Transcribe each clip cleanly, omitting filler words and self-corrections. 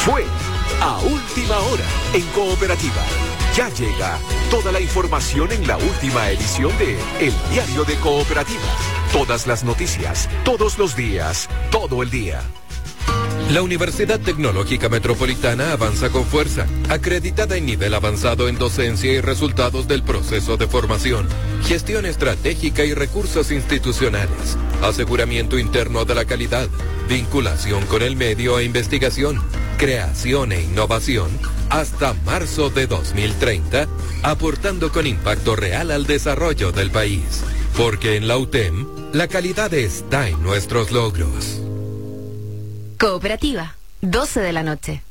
Fue a última hora en Cooperativa. Ya llega toda la información en la última edición de El Diario de Cooperativa. Todas las noticias, todos los días, todo el día. La Universidad Tecnológica Metropolitana avanza con fuerza, acreditada en nivel avanzado en docencia y resultados del proceso de formación, gestión estratégica y recursos institucionales, aseguramiento interno de la calidad, vinculación con el medio e investigación, creación e innovación, hasta marzo de 2030, aportando con impacto real al desarrollo del país. Porque en la UTEM, la calidad está en nuestros logros. Cooperativa, 12 de la noche.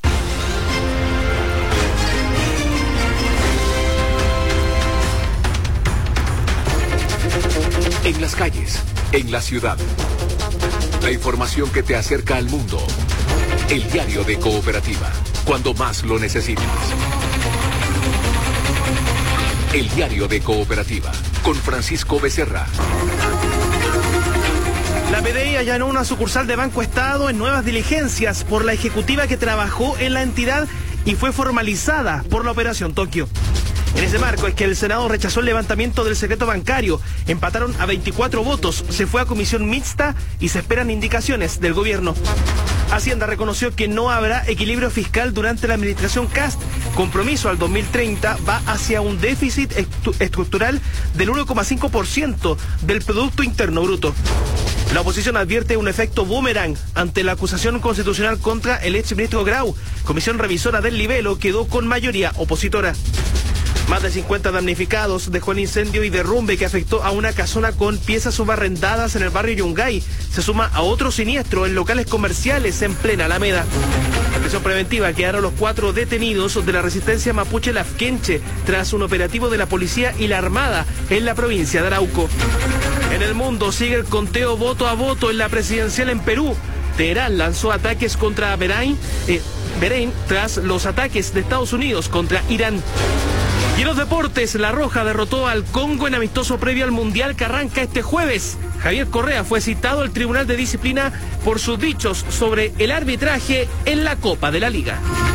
En las calles, en la ciudad. La información que te acerca al mundo. El Diario de Cooperativa, cuando más lo necesitas. El Diario de Cooperativa, con Francisco Becerra. La PDI allanó una sucursal de Banco Estado en nuevas diligencias por la ejecutiva que trabajó en la entidad y fue formalizada por la Operación Tokio. En ese marco es que el Senado rechazó el levantamiento del secreto bancario. Empataron a 24 votos, se fue a comisión mixta y se esperan indicaciones del gobierno. Hacienda reconoció que no habrá equilibrio fiscal durante la administración Kast. Compromiso al 2030 va hacia un déficit estructural del 1,5% del Producto Interno Bruto. La oposición advierte un efecto boomerang ante la acusación constitucional contra el exministro Grau. Comisión revisora del libelo quedó con mayoría opositora. Más de 50 damnificados dejó el incendio y derrumbe que afectó a una casona con piezas subarrendadas en el barrio Yungay. Se suma a otro siniestro en locales comerciales en plena Alameda. En prisión preventiva quedaron los 4 detenidos de la resistencia mapuche Lafkenche tras un operativo de la policía y la Armada en la provincia de Arauco. En el mundo sigue el conteo voto a voto en la presidencial en Perú. Teherán lanzó ataques contra Bahrein tras los ataques de Estados Unidos contra Irán. Y en los deportes, La Roja derrotó al Congo en amistoso previo al Mundial que arranca este jueves. Javier Correa fue citado al Tribunal de Disciplina por sus dichos sobre el arbitraje en la Copa de la Liga.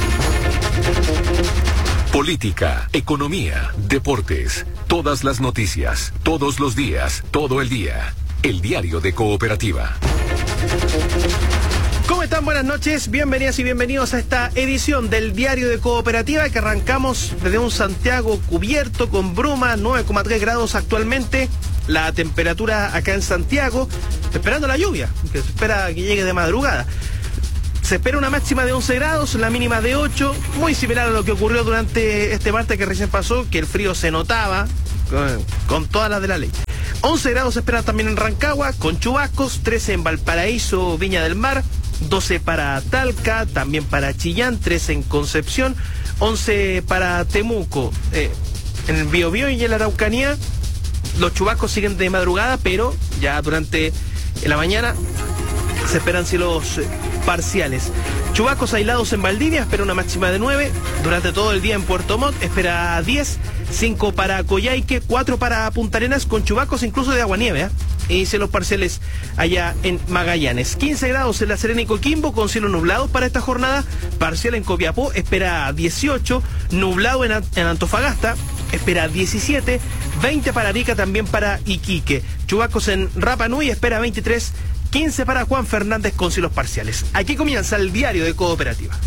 Política, economía, deportes, todas las noticias, todos los días, todo el día. El Diario de Cooperativa. ¿Cómo están? Buenas noches, bienvenidas y bienvenidos a esta edición del Diario de Cooperativa que arrancamos desde un Santiago cubierto con bruma, 9,3 grados actualmente. La temperatura acá en Santiago, esperando la lluvia, que se espera que llegue de madrugada. Se espera una máxima de 11 grados, la mínima de 8, muy similar a lo que ocurrió durante este martes que recién pasó, que el frío se notaba con todas las de la ley. 11 grados se espera también en Rancagua, con chubascos, 13 en Valparaíso, Viña del Mar, 12 para Talca, también para Chillán, 13 en Concepción, 11 para Temuco. En el Biobío y en la Araucanía, los chubascos siguen de madrugada, pero ya durante la mañana se esperan cielos parciales. Chubascos aislados en Valdivia, espera una máxima de 9. Durante todo el día en Puerto Montt, espera 10. 5 para Coyhaique, 4 para Punta Arenas, con chubascos incluso de aguanieve, y cielos parciales allá en Magallanes. 15 grados en La Serena y Coquimbo, con cielo nublado para esta jornada. Parcial en Copiapó, espera 18. Nublado en Antofagasta, espera 17. 20 para Arica, también para Iquique. Chubascos en Rapa Nui, espera 23. 15 para Juan Fernández, con cielos parciales. Aquí comienza el Diario de Cooperativa.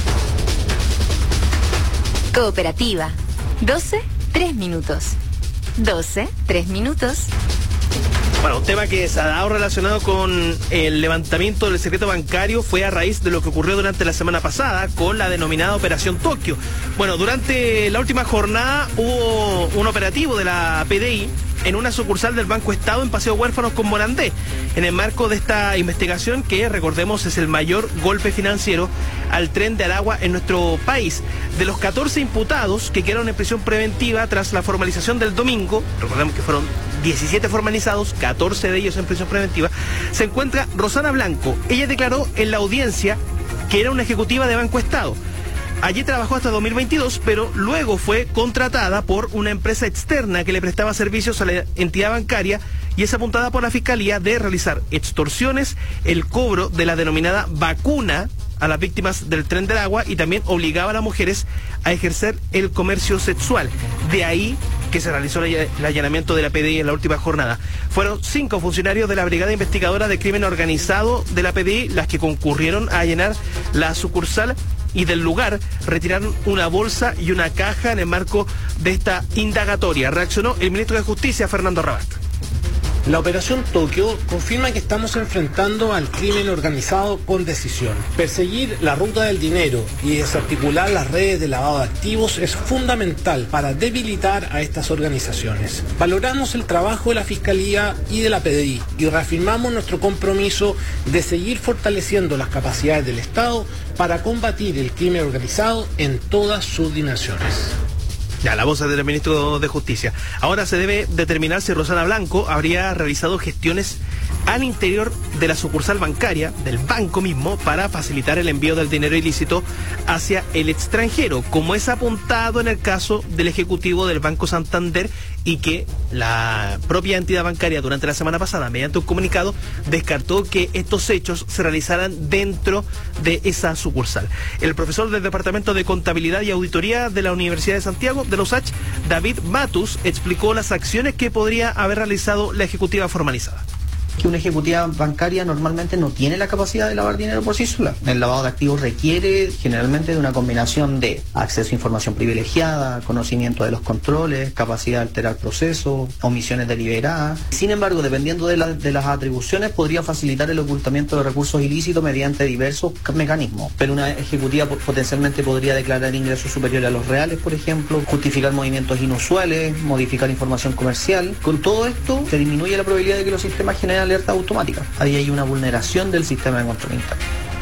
Cooperativa, 12, 3 minutos. 12, 3 minutos. Bueno, un tema que se ha dado relacionado con el levantamiento del secreto bancario fue a raíz de lo que ocurrió durante la semana pasada con la denominada Operación Tokio. Bueno, durante la última jornada hubo un operativo de la PDI en una sucursal del Banco Estado en Paseo Huérfanos con Morandé, en el marco de esta investigación que, recordemos, es el mayor golpe financiero al tren de Aragua en nuestro país. De los 14 imputados que quedaron en prisión preventiva tras la formalización del domingo, recordemos que fueron 17 formalizados, 14 de ellos en prisión preventiva, se encuentra Rosana Blanco. Ella declaró en la audiencia que era una ejecutiva de Banco Estado. Allí trabajó hasta 2022, pero luego fue contratada por una empresa externa que le prestaba servicios a la entidad bancaria y es apuntada por la Fiscalía de realizar extorsiones, el cobro de la denominada vacuna a las víctimas del Tren del Agua y también obligaba a las mujeres a ejercer el comercio sexual. De ahí que se realizó el allanamiento de la PDI en la última jornada. Fueron 5 funcionarios de la Brigada Investigadora de Crimen Organizado de la PDI las que concurrieron a allanar la sucursal y del lugar retiraron una bolsa y una caja en el marco de esta indagatoria. Reaccionó el ministro de Justicia, Fernando Rabat. La operación Tokio confirma que estamos enfrentando al crimen organizado con decisión. Perseguir la ruta del dinero y desarticular las redes de lavado de activos es fundamental para debilitar a estas organizaciones. Valoramos el trabajo de la Fiscalía y de la PDI y reafirmamos nuestro compromiso de seguir fortaleciendo las capacidades del Estado para combatir el crimen organizado en todas sus dimensiones. Ya, la voz del ministro de Justicia. Ahora se debe determinar si Rosana Blanco habría realizado gestiones al interior de la sucursal bancaria, del banco mismo, para facilitar el envío del dinero ilícito hacia el extranjero, como es apuntado en el caso del ejecutivo del Banco Santander y que la propia entidad bancaria durante la semana pasada, mediante un comunicado, descartó que estos hechos se realizaran dentro de esa sucursal. El profesor del Departamento de Contabilidad y Auditoría de la Universidad de Santiago, de la USACH, David Matus, explicó las acciones que podría haber realizado la ejecutiva formalizada. Que una ejecutiva bancaria normalmente no tiene la capacidad de lavar dinero por sí sola. El lavado de activos requiere generalmente de una combinación de acceso a información privilegiada, conocimiento de los controles, capacidad de alterar procesos, omisiones deliberadas. Sin embargo, dependiendo de las atribuciones, podría facilitar el ocultamiento de recursos ilícitos mediante diversos mecanismos. Pero una ejecutiva potencialmente podría declarar ingresos superiores a los reales, por ejemplo, justificar movimientos inusuales, modificar información comercial. Con todo esto, se disminuye la probabilidad de que los sistemas generen alerta automática. Ahí hay una vulneración del sistema de control interno.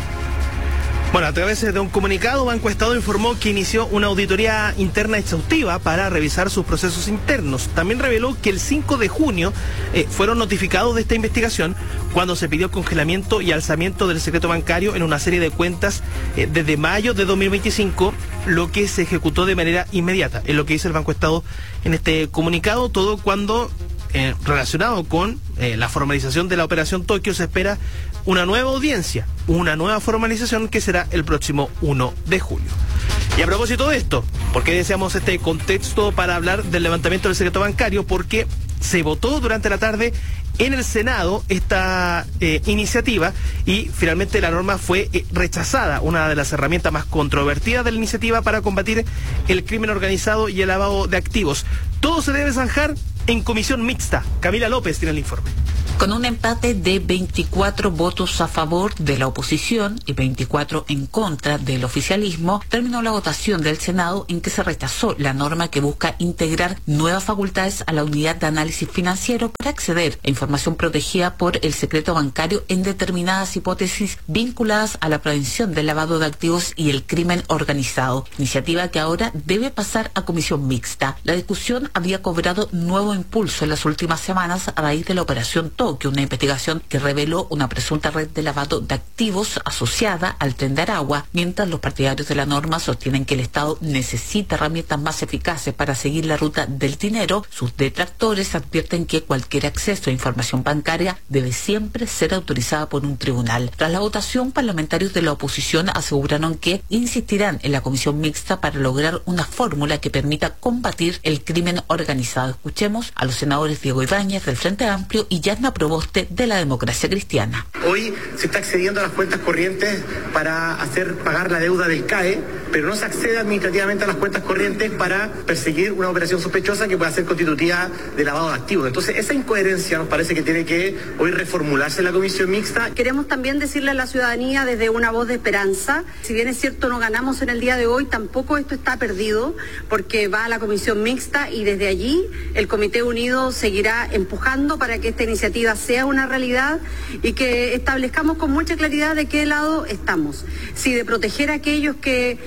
Bueno, a través de un comunicado, Banco Estado informó que inició una auditoría interna exhaustiva para revisar sus procesos internos. También reveló que el 5 de junio fueron notificados de esta investigación cuando se pidió el congelamiento y alzamiento del secreto bancario en una serie de cuentas desde mayo de 2025, lo que se ejecutó de manera inmediata. Es lo que dice el Banco Estado en este comunicado, todo cuando relacionado con la formalización de la operación Tokio se espera una nueva audiencia, una nueva formalización que será el próximo 1 de julio. Y a propósito de esto, ¿por qué deseamos este contexto para hablar del levantamiento del secreto bancario? Porque se votó durante la tarde en el Senado esta iniciativa y finalmente la norma fue rechazada, una de las herramientas más controvertidas de la iniciativa para combatir el crimen organizado y el lavado de activos. Todo se debe zanjar en comisión mixta. Camila López tiene el informe. Con un empate de 24 votos a favor de la oposición y 24 en contra del oficialismo, terminó la votación del Senado en que se rechazó la norma que busca integrar nuevas facultades a la unidad de análisis financiero para acceder a información protegida por el secreto bancario en determinadas hipótesis vinculadas a la prevención del lavado de activos y el crimen organizado, iniciativa que ahora debe pasar a comisión mixta. La discusión había cobrado nuevo impulso en las últimas semanas a raíz de la operación Tokio, una investigación que reveló una presunta red de lavado de activos asociada al Tren de Aragua, mientras los partidarios de la norma sostienen que el Estado necesita herramientas más eficaces para seguir la ruta del dinero. Sus detractores advierten que cualquier acceso a información bancaria debe siempre ser autorizada por un tribunal. Tras la votación, parlamentarios de la oposición aseguraron que insistirán en la comisión mixta para lograr una fórmula que permita combatir el crimen organizado. Escuchemos a los senadores Diego Ibáñez del Frente Amplio y Yasna Proboste de la Democracia Cristiana. Hoy se está accediendo a las cuentas corrientes para hacer pagar la deuda del CAE, pero no se accede administrativamente a las cuentas corrientes para perseguir una operación sospechosa que pueda ser constitutiva de lavado de activos. Entonces, esa incoherencia nos parece que tiene que hoy reformularse en la comisión mixta. Queremos también decirle a la ciudadanía desde una voz de esperanza, si bien es cierto no ganamos en el día de hoy, tampoco esto está perdido, porque va a la comisión mixta y desde allí el Comité Unido seguirá empujando para que esta iniciativa sea una realidad y que establezcamos con mucha claridad de qué lado estamos. Si de proteger a aquellos que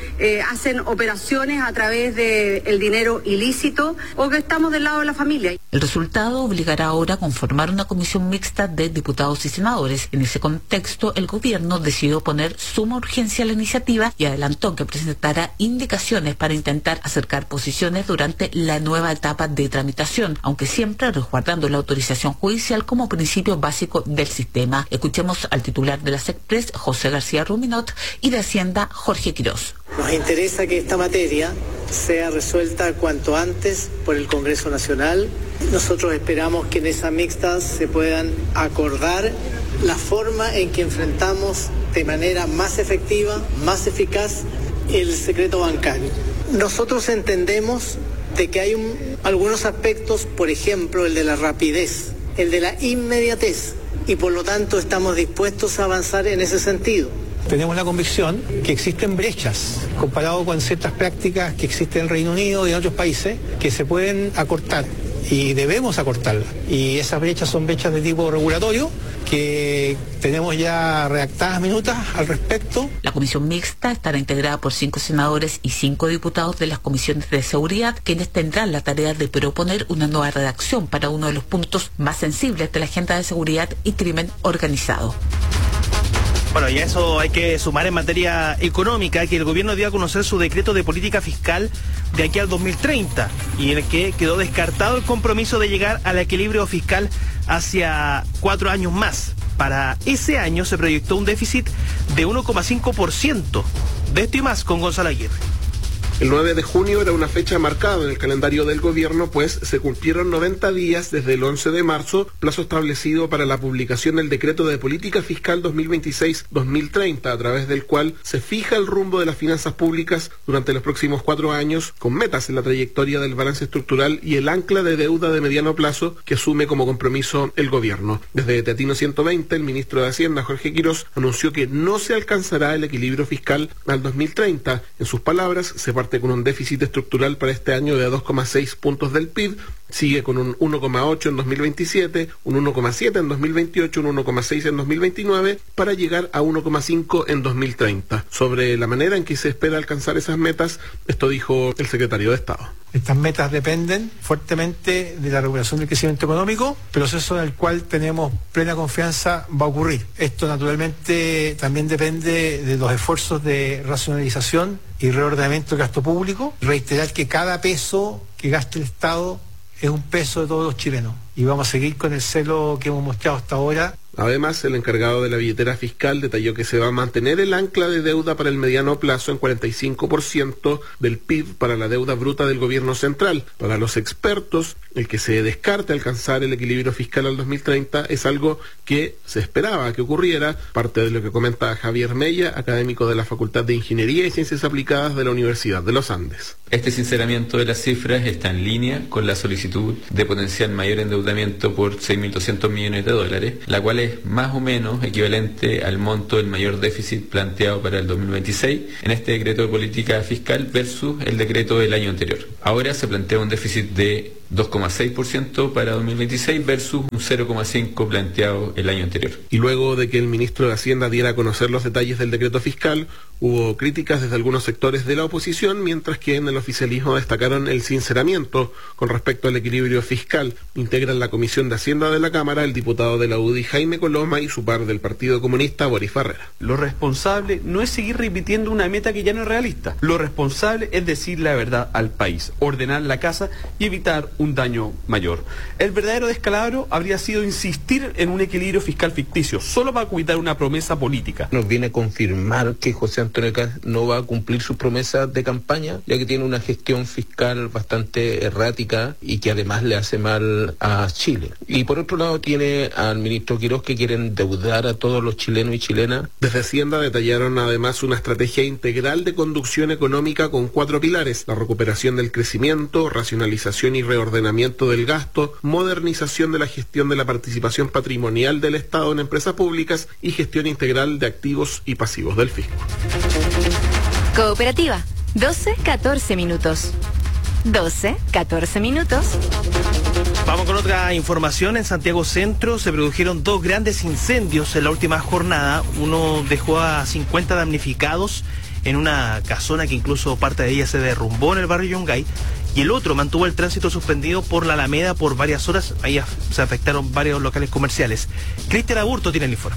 hacen operaciones a través del dinero ilícito o que estamos del lado de la familia. El resultado obligará ahora a conformar una comisión mixta de diputados y senadores. En ese contexto, el gobierno decidió poner suma urgencia a la iniciativa y adelantó que presentará indicaciones para intentar acercar posiciones durante la nueva etapa de tramitación, aunque siempre resguardando la autorización judicial como principio básico del sistema. Escuchemos al titular de la SECPRES, José García Ruminot, y de Hacienda, Jorge Quirós. Nos interesa que esta materia sea resuelta cuanto antes por el Congreso Nacional. Nosotros esperamos que en esa mixta se puedan acordar la forma en que enfrentamos de manera más efectiva, más eficaz el secreto bancario. Nosotros entendemos de que hay algunos aspectos, por ejemplo, el de la rapidez, el de la inmediatez, y por lo tanto estamos dispuestos a avanzar en ese sentido. Tenemos la convicción que existen brechas, comparado con ciertas prácticas que existen en el Reino Unido y en otros países, que se pueden acortar y debemos acortarlas. Y esas brechas son brechas de tipo regulatorio, que tenemos ya redactadas minutas al respecto. La comisión mixta estará integrada por 5 senadores y 5 diputados de las comisiones de seguridad, quienes tendrán la tarea de proponer una nueva redacción para uno de los puntos más sensibles de la agenda de seguridad y crimen organizado. Bueno, y a eso hay que sumar en materia económica que el gobierno dio a conocer su decreto de política fiscal de aquí al 2030 y en el que quedó descartado el compromiso de llegar al equilibrio fiscal hacia 4 años más. Para ese año se proyectó un déficit de 1,5%. De esto y más con Gonzalo Aguirre. El 9 de junio era una fecha marcada en el calendario del gobierno, pues se cumplieron 90 días desde el 11 de marzo, plazo establecido para la publicación del decreto de política fiscal 2026-2030, a través del cual se fija el rumbo de las finanzas públicas durante los próximos 4 años, con metas en la trayectoria del balance estructural y el ancla de deuda de mediano plazo que asume como compromiso el gobierno. Desde Teatino 120, el ministro de Hacienda, Jorge Quirós, anunció que no se alcanzará el equilibrio fiscal al 2030. En sus palabras, se parte con un déficit estructural para este año de 2,6 puntos del PIB, sigue con un 1,8 en 2027, un 1,7 en 2028, un 1,6 en 2029, para llegar a 1,5 en 2030. Sobre la manera en que se espera alcanzar esas metas, esto dijo el secretario de Estado. Estas metas dependen fuertemente de la recuperación del crecimiento económico, proceso en el cual tenemos plena confianza va a ocurrir. Esto naturalmente también depende de los esfuerzos de racionalización y reordenamiento del gasto público. Reiterar que cada peso que gaste el Estado es un peso de todos los chilenos y vamos a seguir con el celo que hemos mostrado hasta ahora. Además, el encargado de la billetera fiscal detalló que se va a mantener el ancla de deuda para el mediano plazo en 45% del PIB para la deuda bruta del gobierno central. Para los expertos, el que se descarte alcanzar el equilibrio fiscal al 2030 es algo que se esperaba que ocurriera, parte de lo que comenta Javier Mella, académico de la Facultad de Ingeniería y Ciencias Aplicadas de la Universidad de los Andes. Este sinceramiento de las cifras está en línea con la solicitud de potencial mayor endeudamiento por 6.200 millones de dólares, la cual es más o menos equivalente al monto del mayor déficit planteado para el 2026 en este decreto de política fiscal versus el decreto del año anterior. Ahora se plantea un déficit de 2,6% para 2026 versus un 0,5% planteado el año anterior. Y luego de que el ministro de Hacienda diera a conocer los detalles del decreto fiscal, hubo críticas desde algunos sectores de la oposición, mientras que en el oficialismo destacaron el sinceramiento con respecto al equilibrio fiscal. Integran la Comisión de Hacienda de la Cámara el diputado de la UDI Jaime Coloma y su par del Partido Comunista Boris Farrera. Lo responsable no es seguir repitiendo una meta que ya no es realista. Lo responsable es decir la verdad al país, ordenar la casa y evitar un daño mayor. El verdadero descalabro habría sido insistir en un equilibrio fiscal ficticio, solo para cuidar una promesa política. Nos viene a confirmar que José Antonio Kast no va a cumplir sus promesas de campaña, ya que tiene una gestión fiscal bastante errática y que además le hace mal a Chile. Y por otro lado tiene al ministro Quirós, que quiere endeudar a todos los chilenos y chilenas. Desde Hacienda detallaron además una estrategia integral de conducción económica con 4 pilares: la recuperación del crecimiento, racionalización y reordenamiento del gasto, modernización de la gestión de la participación patrimonial del Estado en empresas públicas y gestión integral de activos y pasivos del fisco. Cooperativa, 12-14 minutos. 12-14 minutos. Vamos con otra información. En Santiago Centro se produjeron 2 grandes incendios en la última jornada. Uno dejó a 50 damnificados en una casona que incluso parte de ella se derrumbó en el barrio Yungay. Y el otro mantuvo el tránsito suspendido por la Alameda por varias horas. Ahí se afectaron varios locales comerciales. Cristian Aburto tiene el informe.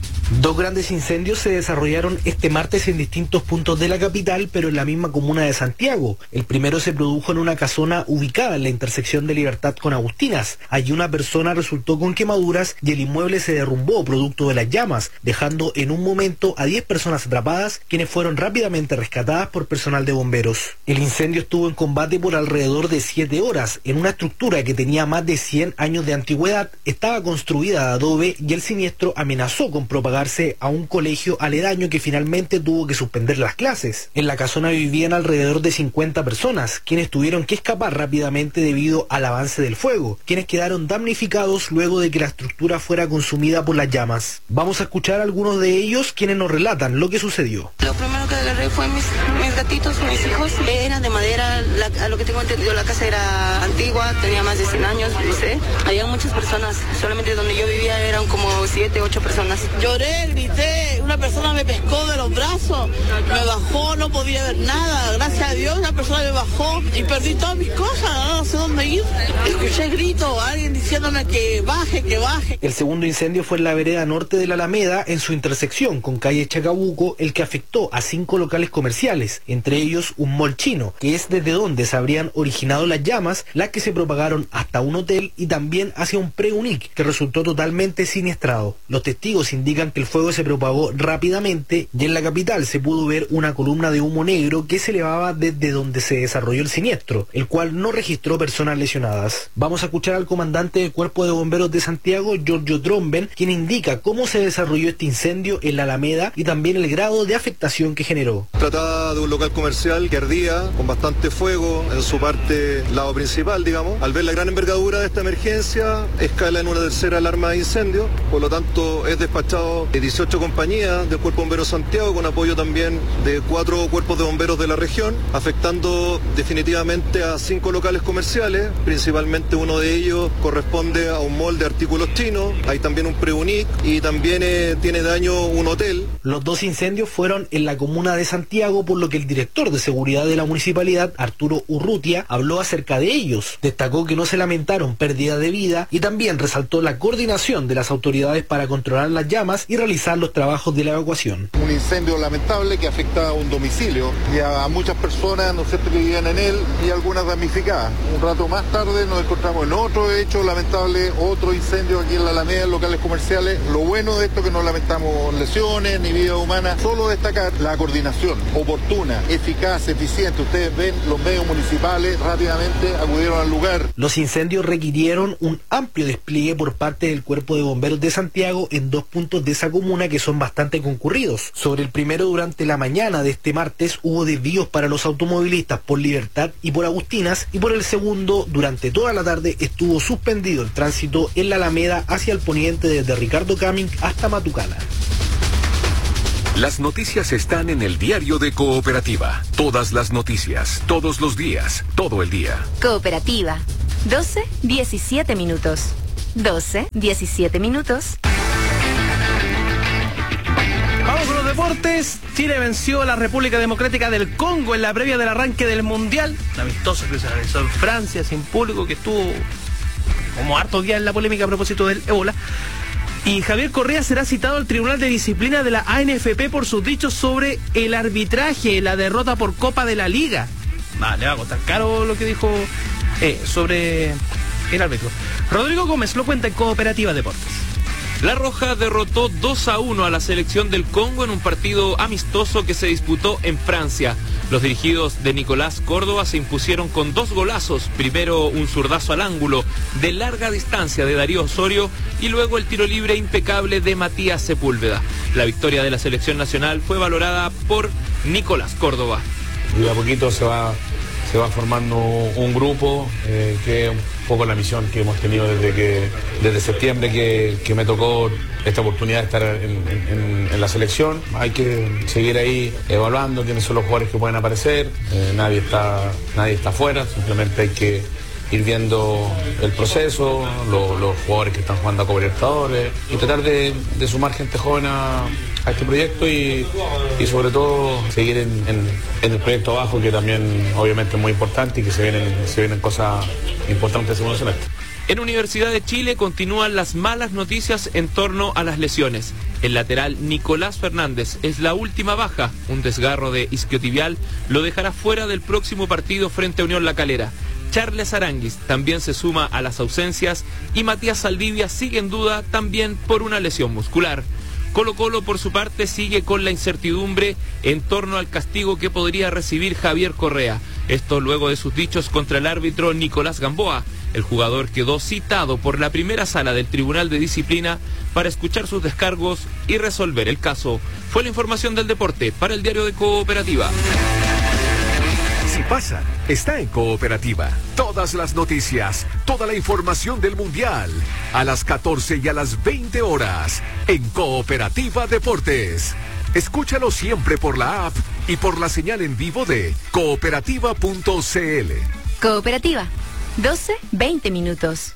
2 grandes incendios se desarrollaron este martes en distintos puntos de la capital, pero en la misma comuna de Santiago. El primero se produjo en una casona ubicada en la intersección de Libertad con Agustinas. Allí una persona resultó con quemaduras y el inmueble se derrumbó producto de las llamas, dejando en un momento a 10 personas atrapadas, quienes fueron rápidamente rescatadas por personal de bomberos. El incendio estuvo en combate por alrededor de 7 horas, en una estructura que tenía más de 100 años de antigüedad, estaba construida de adobe y el siniestro amenazó con propagar a un colegio aledaño que finalmente tuvo que suspender las clases. En la casona vivían alrededor de 50 personas, quienes tuvieron que escapar rápidamente debido al avance del fuego, quienes quedaron damnificados luego de que la estructura fuera consumida por las llamas. Vamos a escuchar a algunos de ellos quienes nos relatan lo que sucedió. Lo primero que agarré fue mis gatitos, mis hijos, eran de madera, a lo que tengo entendido la casa era antigua, tenía más de 100 años, no sé. Había muchas personas, solamente donde yo vivía eran como 7, 8 personas. Lloré, grité, una persona me pescó de los brazos, me bajó, no podía ver nada, gracias a Dios una persona me bajó y perdí todas mis cosas, no sé dónde ir. Escuché gritos, alguien diciéndome que baje, que baje. El segundo incendio fue en la vereda norte de la Alameda, en su intersección con calle Chacabuco, el que afectó a 5 locales comerciales, entre ellos un mall chino, que es desde donde se habrían originado las llamas, las que se propagaron hasta un hotel y también hacia un pre-Unic, que resultó totalmente siniestrado. Los testigos indican que el fuego se propagó rápidamente y en la capital se pudo ver una columna de humo negro que se elevaba desde donde se desarrolló el siniestro, el cual no registró personas lesionadas. Vamos a escuchar al comandante del Cuerpo de Bomberos de Santiago, Giorgio Tromben, quien indica cómo se desarrolló este incendio en la Alameda y también el grado de afectación que generó. Trataba de un local comercial que ardía con bastante fuego en su parte lado principal, digamos. Al ver la gran envergadura de esta emergencia, escala en una tercera alarma de incendio, por lo tanto es despachado 18 compañías del Cuerpo de Bomberos Santiago con apoyo también de 4 cuerpos de bomberos de la región, afectando definitivamente a 5 locales comerciales, principalmente uno de ellos corresponde a un mall de artículos chinos, hay también un pre-Unic y también tiene daño un hotel. Los 2 incendios fueron en la comuna de Santiago, por lo que el director de seguridad de la municipalidad, Arturo Urrutia, habló acerca de ellos. Destacó que no se lamentaron pérdida de vida y también resaltó la coordinación de las autoridades para controlar las llamas y realizar los trabajos de la evacuación. Un incendio lamentable que afecta a un domicilio y a muchas personas, ¿no es cierto?, que vivían en él y algunas damnificadas. Un rato más tarde nos encontramos en otro hecho lamentable, otro incendio aquí en la Alameda, en locales comerciales. Lo bueno de esto es que no lamentamos lesiones ni vida humana, solo destacar la coordinación oportuna, eficaz, eficiente. Ustedes ven, los medios municipales rápidamente acudieron al lugar. Los incendios requirieron un amplio despliegue por parte del Cuerpo de Bomberos de Santiago en 2 puntos de esa comuna que son bastante concurridos. Sobre el primero, durante la mañana de este martes hubo desvíos para los automovilistas por Libertad y por Agustinas, y por el segundo, durante toda la tarde estuvo suspendido el tránsito en la Alameda hacia el poniente desde Ricardo Caming hasta Matucana. Las noticias están en el diario de Cooperativa. Todas las noticias, todos los días, todo el día. Cooperativa. 12:17 minutos. 12:17 minutos. Vamos con los deportes. Chile venció a la República Democrática del Congo en la previa del arranque del Mundial. Un amistoso que se realizó en Francia, sin público, que estuvo como hartos días en la polémica a propósito del ébola. Y Javier Correa será citado al Tribunal de Disciplina de la ANFP por sus dichos sobre el arbitraje, la derrota por Copa de la Liga. Le va a costar caro lo que dijo sobre el árbitro. Rodrigo Gómez lo cuenta en Cooperativa Deportes. La Roja derrotó 2-1 a la selección del Congo en un partido amistoso que se disputó en Francia. Los dirigidos de Nicolás Córdoba se impusieron con 2 golazos, primero un zurdazo al ángulo de larga distancia de Darío Osorio y luego el tiro libre impecable de Matías Sepúlveda. La victoria de la selección nacional fue valorada por Nicolás Córdoba. Y de a poquito se va formando un grupo que es un poco la misión que hemos tenido desde septiembre que me tocó esta oportunidad de estar en la selección. Hay que seguir ahí evaluando quiénes son los jugadores que pueden aparecer. Nadie está fuera, simplemente hay que ir viendo el proceso, los jugadores que están jugando a Copa Libertadores y tratar de sumar gente joven a este proyecto y sobre todo seguir en el proyecto abajo, que también obviamente es muy importante y que se vienen cosas importantes el segundo semestre. En Universidad de Chile continúan las malas noticias en torno a las lesiones. El lateral Nicolás Fernández es la última baja. Un desgarro de isquiotibial lo dejará fuera del próximo partido frente a Unión La Calera. Charles Aranguis también se suma a las ausencias y Matías Saldivia sigue en duda también por una lesión muscular. Colo-Colo, por su parte, sigue con la incertidumbre en torno al castigo que podría recibir Javier Correa. Esto luego de sus dichos contra el árbitro Nicolás Gamboa. El jugador quedó citado por la primera sala del Tribunal de Disciplina para escuchar sus descargos y resolver el caso. Fue la información del deporte para el Diario de Cooperativa. Si pasa, está en Cooperativa. Todas las noticias, toda la información del Mundial. A las 14 y a las 20 horas. En Cooperativa Deportes. Escúchalo siempre por la app y por la señal en vivo de cooperativa.cl. Cooperativa. 12-20 minutos.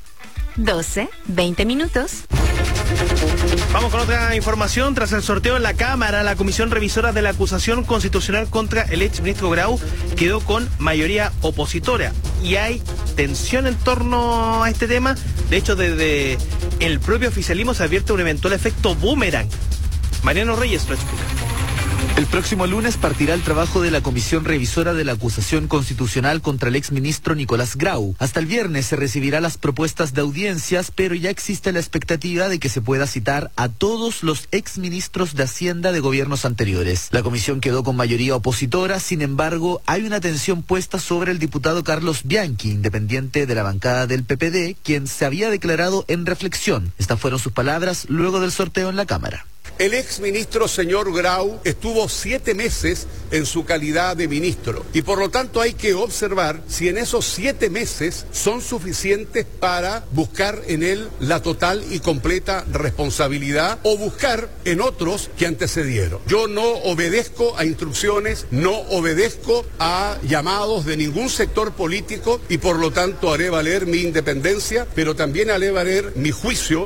12-20 minutos. Vamos con otra información. Tras el sorteo en la Cámara, la Comisión Revisora de la Acusación Constitucional contra el exministro Grau quedó con mayoría opositora. Y hay tensión en torno a este tema. De hecho, desde el propio oficialismo se advierte un eventual efecto boomerang. Mariano Reyes lo explica. El próximo lunes partirá el trabajo de la Comisión Revisora de la Acusación Constitucional contra el exministro Nicolás Grau. Hasta el viernes se recibirá las propuestas de audiencias, pero ya existe la expectativa de que se pueda citar a todos los exministros de Hacienda de gobiernos anteriores. La comisión quedó con mayoría opositora, sin embargo, hay una atención puesta sobre el diputado Carlos Bianchi, independiente de la bancada del PPD, quien se había declarado en reflexión. Estas fueron sus palabras luego del sorteo en la Cámara. El exministro señor Grau estuvo 7 meses en su calidad de ministro y por lo tanto hay que observar si en esos 7 meses son suficientes para buscar en él la total y completa responsabilidad o buscar en otros que antecedieron. Yo no obedezco a instrucciones, no obedezco a llamados de ningún sector político y por lo tanto haré valer mi independencia, pero también haré valer mi juicio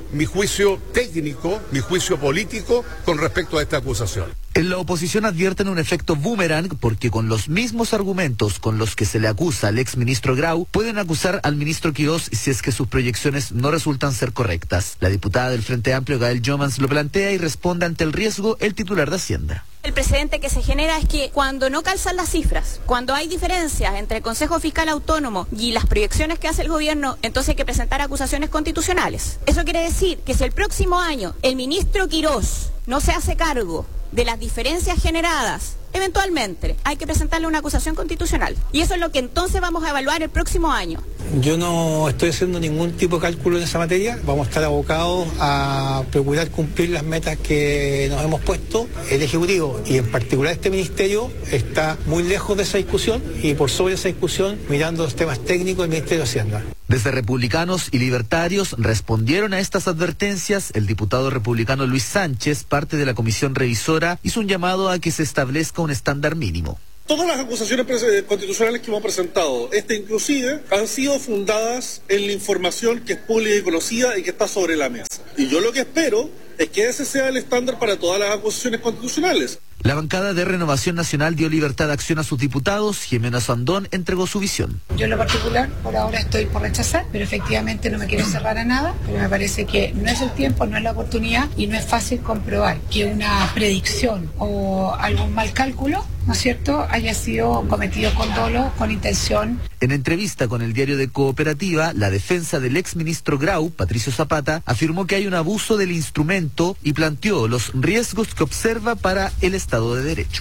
técnico, mi juicio político con respecto a esta acusación. En la oposición advierten un efecto boomerang porque con los mismos argumentos con los que se le acusa al exministro Grau, pueden acusar al ministro Quirós si es que sus proyecciones no resultan ser correctas. La diputada del Frente Amplio, Gael Jomans, lo plantea y responde ante el riesgo el titular de Hacienda. El precedente que se genera es que cuando no calzan las cifras, cuando hay diferencias entre el Consejo Fiscal Autónomo y las proyecciones que hace el gobierno, entonces hay que presentar acusaciones constitucionales. Eso quiere decir que si el próximo año el ministro Quirós no se hace cargo de las diferencias generadas, eventualmente hay que presentarle una acusación constitucional. Y eso es lo que entonces vamos a evaluar el próximo año. Yo no estoy haciendo ningún tipo de cálculo en esa materia. Vamos a estar abocados a procurar cumplir las metas que nos hemos puesto. El Ejecutivo y en particular este Ministerio está muy lejos de esa discusión y por sobre esa discusión mirando los temas técnicos del Ministerio de Hacienda. Desde republicanos y libertarios respondieron a estas advertencias. El diputado republicano Luis Sánchez, parte de la comisión revisora, hizo un llamado a que se establezca un estándar mínimo. Todas las acusaciones constitucionales que hemos presentado, inclusive, han sido fundadas en la información que es pública y conocida y que está sobre la mesa. Y yo lo que espero es que ese sea el estándar para todas las acusaciones constitucionales. La bancada de Renovación Nacional dio libertad de acción a sus diputados. Jimena Sandón entregó su visión. Yo en lo particular, por ahora estoy por rechazar, pero efectivamente no me quiero cerrar a nada, pero me parece que no es el tiempo, no es la oportunidad y no es fácil comprobar que una predicción o algún mal cálculo, ¿no es cierto?, haya sido cometido con dolo, con intención. En entrevista con el Diario de Cooperativa, la defensa del exministro Grau, Patricio Zapata, afirmó que hay un abuso del instrumento y planteó los riesgos que observa para el Estado de Derecho.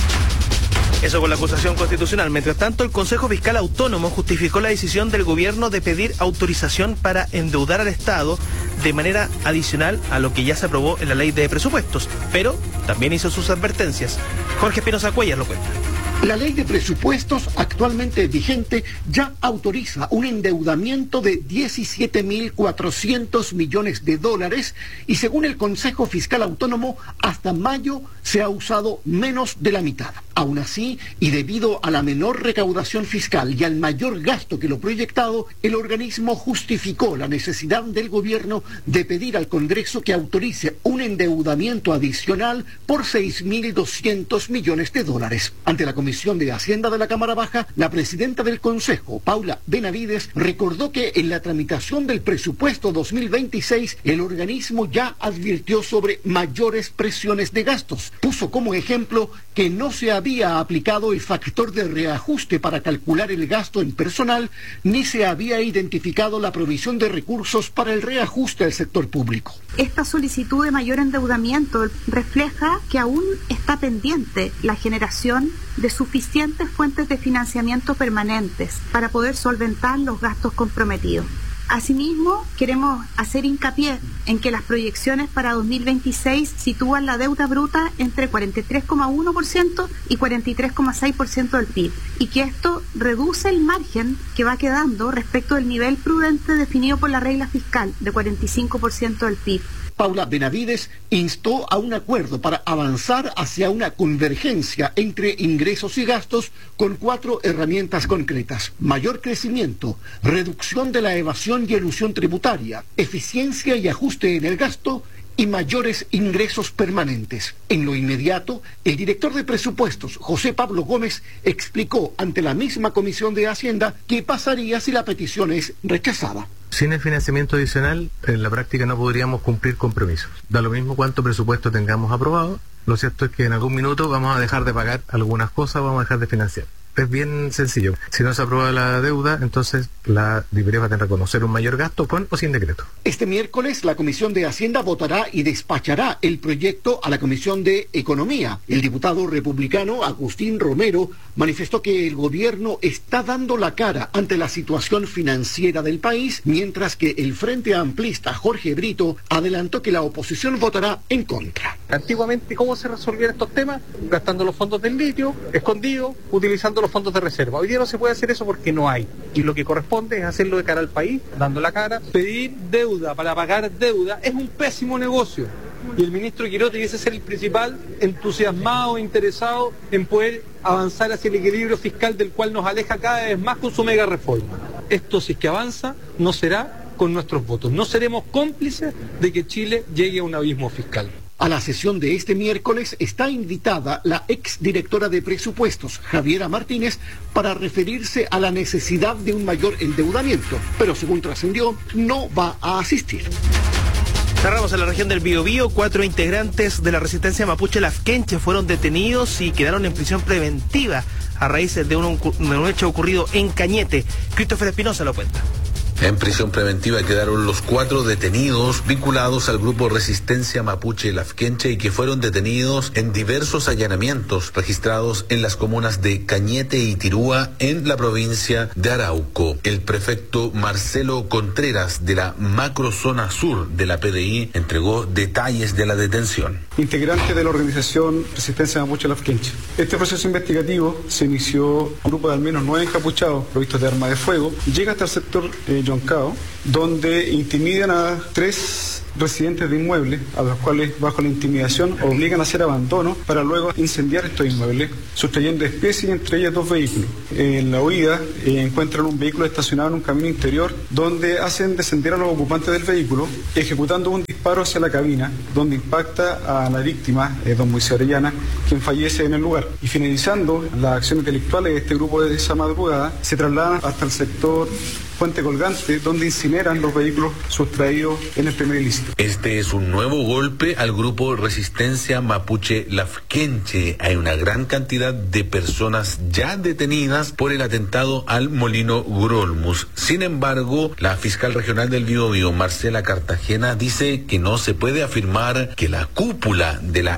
Eso con la acusación constitucional. Mientras tanto, el Consejo Fiscal Autónomo justificó la decisión del gobierno de pedir autorización para endeudar al Estado de manera adicional a lo que ya se aprobó en la ley de presupuestos, pero también hizo sus advertencias. Jorge Espinosa Cuellar lo cuenta. La ley de presupuestos actualmente vigente ya autoriza un endeudamiento de 17.400 millones de dólares y según el Consejo Fiscal Autónomo hasta mayo se ha usado menos de la mitad. Aún así, y debido a la menor recaudación fiscal y al mayor gasto que lo proyectado, el organismo justificó la necesidad del gobierno de pedir al Congreso que autorice un endeudamiento adicional por $6.200 millones. Ante la Comisión de Hacienda de la Cámara Baja, la presidenta del Consejo, Paula Benavides, recordó que en la tramitación del presupuesto 2026, el organismo ya advirtió sobre mayores presiones de gastos. Puso como ejemplo que no se había aplicado el factor de reajuste para calcular el gasto en personal, ni se había identificado la provisión de recursos para el reajuste al sector público. Esta solicitud de mayor endeudamiento refleja que aún está pendiente la generación de suficientes fuentes de financiamiento permanentes para poder solventar los gastos comprometidos. Asimismo, queremos hacer hincapié en que las proyecciones para 2026 sitúan la deuda bruta entre 43,1% y 43,6% del PIB, y que esto reduce el margen que va quedando respecto del nivel prudente definido por la regla fiscal de 45% del PIB. Paula Benavides instó a un acuerdo para avanzar hacia una convergencia entre ingresos y gastos con 4 herramientas concretas: mayor crecimiento, reducción de la evasión y elusión tributaria, eficiencia y ajuste en el gasto y mayores ingresos permanentes. En lo inmediato, el director de presupuestos, José Pablo Gómez, explicó ante la misma Comisión de Hacienda qué pasaría si la petición es rechazada. Sin el financiamiento adicional, en la práctica no podríamos cumplir compromisos. Da lo mismo cuánto presupuesto tengamos aprobado, lo cierto es que en algún minuto vamos a dejar de pagar algunas cosas, vamos a dejar de financiar. Es bien sencillo. Si no se aprueba la deuda, entonces la DIPRES va a tener que reconocer un mayor gasto con o sin decreto. Este miércoles la Comisión de Hacienda votará y despachará el proyecto a la Comisión de Economía. El diputado republicano Agustín Romero manifestó que el gobierno está dando la cara ante la situación financiera del país, mientras que el Frente Amplista Jorge Brito adelantó que la oposición votará en contra. Antiguamente, ¿cómo se resolvían estos temas? Gastando los fondos del litio, escondidos, utilizando los fondos de reserva. Hoy día no se puede hacer eso porque no hay. Y lo que corresponde es hacerlo de cara al país, dando la cara. Pedir deuda para pagar deuda es un pésimo negocio. Y el ministro Quirote dice ser el principal entusiasmado, interesado en poder avanzar hacia el equilibrio fiscal del cual nos aleja cada vez más con su mega reforma. Esto, si es que avanza, no será con nuestros votos. No seremos cómplices de que Chile llegue a un abismo fiscal. A la sesión de este miércoles está invitada la exdirectora de presupuestos, Javiera Martínez, para referirse a la necesidad de un mayor endeudamiento, pero según trascendió, no va a asistir. Cerramos en la región del Biobío. 4 integrantes de la resistencia mapuche Lafkenche fueron detenidos y quedaron en prisión preventiva a raíz de un hecho ocurrido en Cañete. Christopher Espinosa lo cuenta. En prisión preventiva quedaron los 4 detenidos vinculados al grupo Resistencia Mapuche Lafkenche y que fueron detenidos en diversos allanamientos registrados en las comunas de Cañete y Tirúa en la provincia de Arauco. El prefecto Marcelo Contreras de la macrozona sur de la PDI entregó detalles de la detención. Integrante de la organización Resistencia Mapuche Lafkenche. Este proceso investigativo se inició un grupo de al menos 9 encapuchados provistos de arma de fuego. Llega hasta el sector Yoncao, donde intimidan a 3 residentes de inmuebles, a los cuales bajo la intimidación obligan a hacer abandono para luego incendiar estos inmuebles, sustrayendo especies, entre ellas 2 vehículos. En la huida encuentran un vehículo estacionado en un camino interior, donde hacen descender a los ocupantes del vehículo, ejecutando un disparo hacia la cabina, donde impacta a la víctima, don Moisés Orellana, quien fallece en el lugar. Y finalizando las acciones delictuales de este grupo de esa madrugada, se trasladan hasta el sector Puente Colgante, donde incineran los vehículos sustraídos en el primer ilícito. Este es un nuevo golpe al grupo Resistencia Mapuche Lafkenche. Hay una gran cantidad de personas ya detenidas por el atentado al Molino Grolmus. Sin embargo, la fiscal regional del Biobío, Marcela Cartagena, dice que no se puede afirmar que la cúpula de la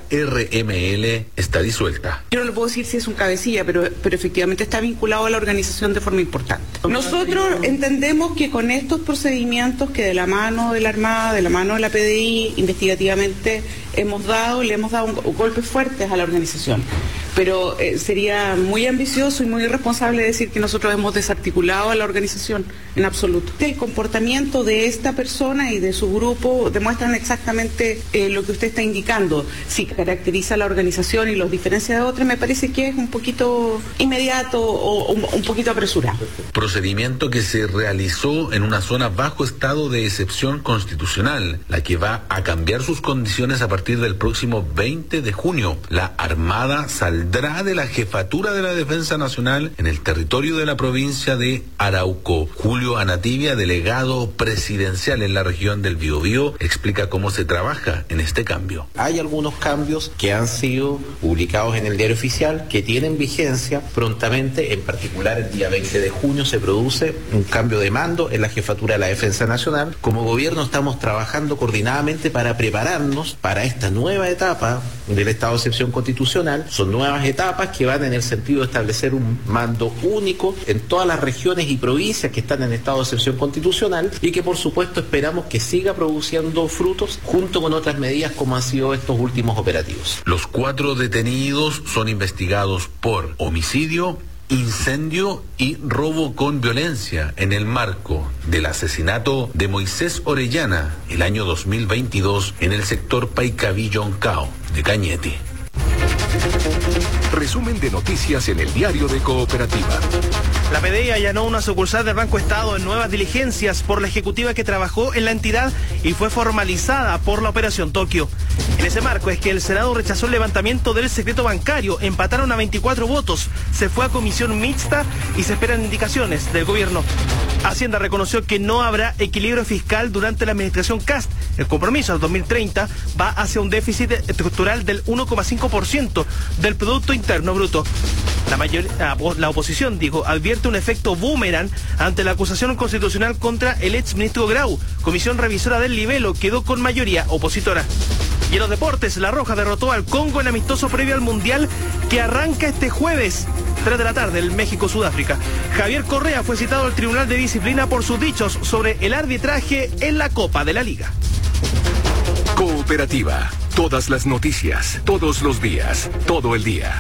RML está disuelta. Yo no le puedo decir si es un cabecilla, pero efectivamente está vinculado a la organización de forma importante. Nosotros entendemos que con estos procedimientos que de la mano de la Armada, de la mano de la PDI, investigativamente le hemos dado golpes fuertes a la organización. Pero sería muy ambicioso y muy irresponsable decir que nosotros hemos desarticulado a la organización en absoluto. El comportamiento de esta persona y de su grupo demuestran exactamente lo que usted está indicando. Si caracteriza a la organización y los diferencia de otras, me parece que es un poquito inmediato o un poquito apresurado. Procedimiento que se realizó en una zona bajo estado de excepción constitucional, la que va a cambiar sus condiciones a partir del próximo 20 de junio. La Armada saldrá de la Jefatura de la Defensa Nacional en el territorio de la provincia de Arauco. Julio Anativia, delegado presidencial en la región del Biobío, explica cómo se trabaja en este cambio. Hay algunos cambios que han sido publicados en el Diario Oficial que tienen vigencia prontamente. En particular, el día 20 de junio se produce un cambio de mando en la Jefatura de la Defensa Nacional. Como gobierno estamos trabajando coordinadamente para prepararnos para esta nueva etapa del estado de excepción constitucional. Son nuevas etapas que van en el sentido de establecer un mando único en todas las regiones y provincias que están en estado de excepción constitucional y que por supuesto esperamos que siga produciendo frutos junto con otras medidas como han sido estos últimos operativos. Los 4 detenidos son investigados por homicidio, incendio y robo con violencia en el marco del asesinato de Moisés Orellana el año 2022 en el sector Paicaví-Yoncao de Cañete. Resumen de noticias en el Diario de Cooperativa. La PDI allanó una sucursal del Banco Estado en nuevas diligencias por la ejecutiva que trabajó en la entidad y fue formalizada por la Operación Tokio. En ese marco es que el Senado rechazó el levantamiento del secreto bancario, empataron a 24 votos, se fue a comisión mixta y se esperan indicaciones del gobierno. Hacienda reconoció que no habrá equilibrio fiscal durante la administración Kast. El compromiso al 2030 va hacia un déficit estructural del 1,5% del Producto Interno Bruto. La oposición, advierte un efecto boomerang ante la acusación constitucional contra el exministro Grau. Comisión revisora del libelo quedó con mayoría opositora. Y en los deportes, La Roja derrotó al Congo en amistoso previo al Mundial que arranca este jueves, 3 de la tarde, en México-Sudáfrica. Javier Correa fue citado al Tribunal de Disciplina por sus dichos sobre el arbitraje en la Copa de la Liga. Cooperativa. Todas las noticias, todos los días, todo el día.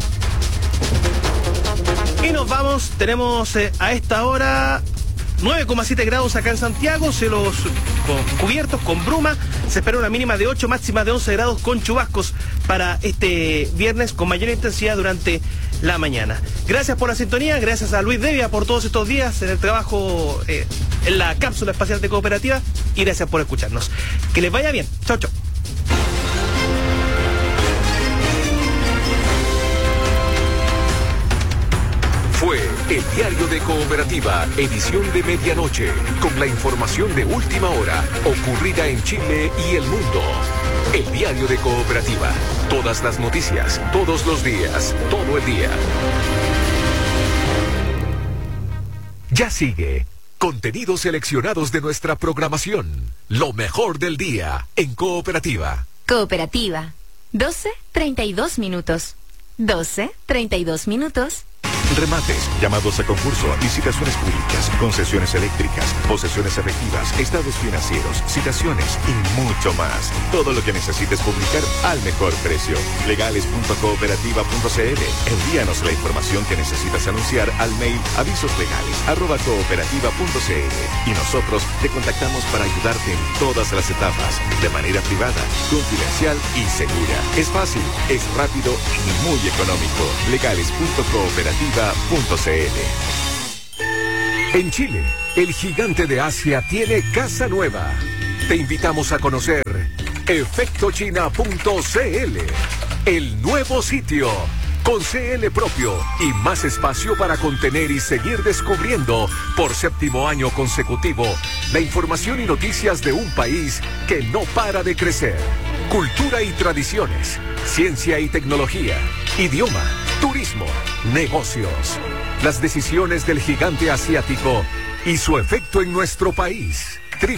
Y nos vamos, tenemos a esta hora 9,7 grados acá en Santiago, cielos cubiertos con bruma, se espera una mínima de 8, máxima de 11 grados con chubascos para este viernes con mayor intensidad durante la mañana. Gracias por la sintonía, gracias a Luis Devia por todos estos días en el trabajo en la cápsula espacial de Cooperativa y gracias por escucharnos. Que les vaya bien, chau chau. Fue el Diario de Cooperativa, edición de medianoche, con la información de última hora, ocurrida en Chile y el mundo. El Diario de Cooperativa, todas las noticias, todos los días, todo el día. Ya sigue, contenidos seleccionados de nuestra programación, lo mejor del día en Cooperativa. Cooperativa, 12:32 minutos. 12:32 minutos. Remates, llamados a concurso, licitaciones públicas, concesiones eléctricas, posesiones efectivas, estados financieros, citaciones y mucho más. Todo lo que necesites publicar al mejor precio. Legales.cooperativa.cl. Envíanos la información que necesitas anunciar al mail avisoslegales@cooperativa.cl y nosotros te contactamos para ayudarte en todas las etapas, de manera privada, confidencial y segura. Es fácil, es rápido y muy económico. Legales.cooperativa.cl. En Chile, el gigante de Asia tiene casa nueva. Te invitamos a conocer efectochina.cl, el nuevo sitio, con CL propio y más espacio para contener y seguir descubriendo por 7º año consecutivo la información y noticias de un país que no para de crecer. Cultura y tradiciones, ciencia y tecnología, idioma, turismo, negocios. Las decisiones del gigante asiático y su efecto en nuestro país.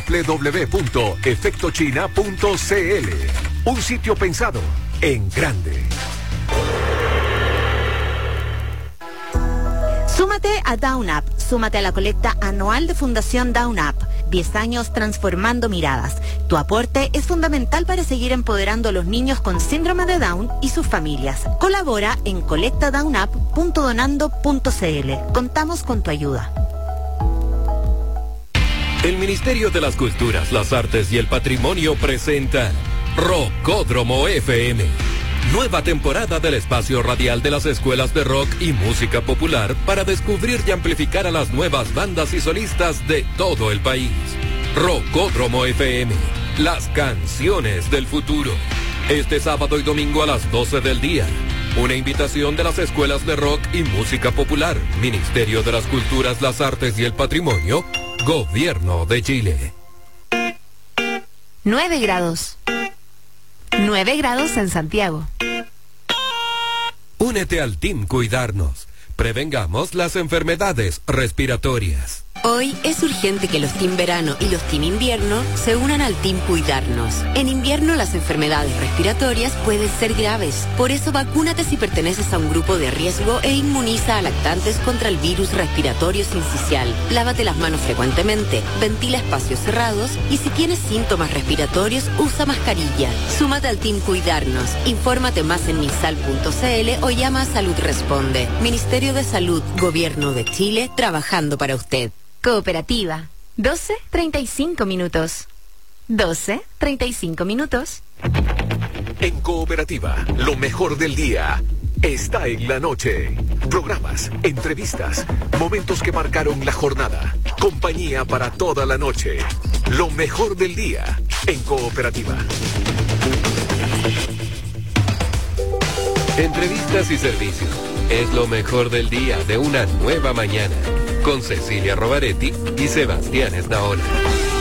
www.efectochina.cl. Un sitio pensado en grande. Súmate a Down Up, súmate a la colecta anual de Fundación Down Up. 10 años transformando miradas. Tu aporte es fundamental para seguir empoderando a los niños con síndrome de Down y sus familias. Colabora en colectadownup.donando.cl. Contamos con tu ayuda. El Ministerio de las Culturas, las Artes y el Patrimonio presenta Rockódromo FM. Nueva temporada del espacio radial de las escuelas de rock y música popular para descubrir y amplificar a las nuevas bandas y solistas de todo el país. Rockódromo FM, las canciones del futuro. Este sábado y domingo a las 12 del día. Una invitación de las escuelas de rock y música popular, Ministerio de las Culturas, las Artes y el Patrimonio, Gobierno de Chile. 9 grados. 9 grados en Santiago. Únete al Team Cuidarnos. Prevengamos las enfermedades respiratorias. Hoy es urgente que los Team Verano y los Team Invierno se unan al Team Cuidarnos. En invierno las enfermedades respiratorias pueden ser graves. Por eso vacúnate si perteneces a un grupo de riesgo e inmuniza a lactantes contra el virus respiratorio sincicial. Lávate las manos frecuentemente, ventila espacios cerrados y si tienes síntomas respiratorios usa mascarilla. Súmate al Team Cuidarnos. Infórmate más en minsal.cl o llama a Salud Responde. Ministerio de Salud, Gobierno de Chile, trabajando para usted. Cooperativa. 12:35 minutos. 12:35 minutos. En Cooperativa, lo mejor del día está en la noche. Programas, entrevistas, momentos que marcaron la jornada. Compañía para toda la noche. Lo mejor del día en Cooperativa. Entrevistas y servicios. Es lo mejor del día de una nueva mañana. Con Cecilia Rovaretti y Sebastián Esnaola.